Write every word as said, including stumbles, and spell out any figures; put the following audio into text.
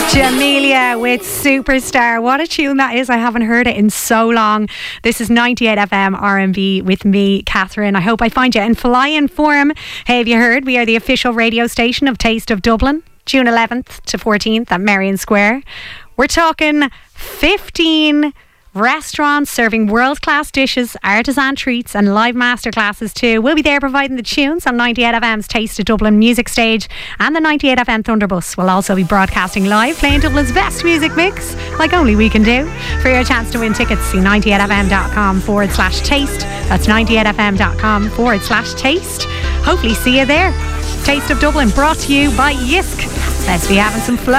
Jamelia with Superstar. What a tune that is. I haven't heard it in so long. This is ninety-eight F M R and B with me, Catherine. I hope I find you in flying form. Hey, have you heard? We are the official radio station of Taste of Dublin, June eleventh to fourteenth at Merrion Square. We're talking fifteen restaurants serving world-class dishes, artisan treats and live masterclasses too. We'll be there providing the tunes on ninety-eight F M's Taste of Dublin music stage, and the ninety-eight F M Thunderbus will also be broadcasting live, playing Dublin's best music mix like only we can do. For your chance to win tickets, see ninety-eight fm.com forward slash taste. That's ninety-eight fm.com forward slash taste. Hopefully see you there. Taste of Dublin brought to you by Yisk. Let's be having some flow.